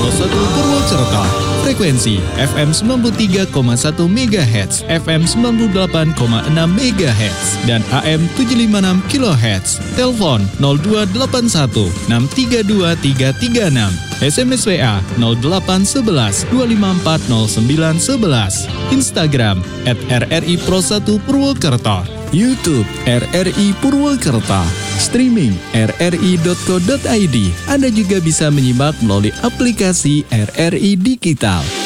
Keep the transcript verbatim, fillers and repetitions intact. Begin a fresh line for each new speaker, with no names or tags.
Pro satu Purwokerto. Frekuensi F M sembilan puluh tiga koma satu megahertz, F M sembilan puluh delapan koma enam megahertz, dan A M tujuh ratus lima puluh enam kilohertz. Telepon nol dua delapan satu enam tiga dua tiga tiga enam. S M S W A nol delapan satu satu dua lima empat nol sembilan satu satu. Instagram at R R I Pro satu Purwokerto. YouTube R R I Purwokerto. Streaming r r i dot co dot i d. Anda juga bisa menyimak melalui aplikasi R R I Digital.